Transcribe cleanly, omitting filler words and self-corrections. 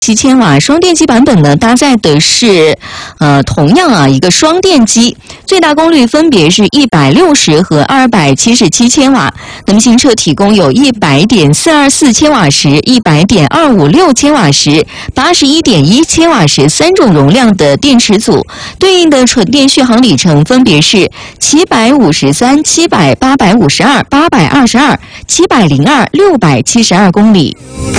7000瓦双电机版本呢，搭载的是同样一个双电机，最大功率分别是160和277千瓦。那么新车提供有100.424千瓦时、100.256千瓦时、81.1千瓦时3种容量的电池组，对应的纯电续航里程分别是753、700、852、822、702、672公里。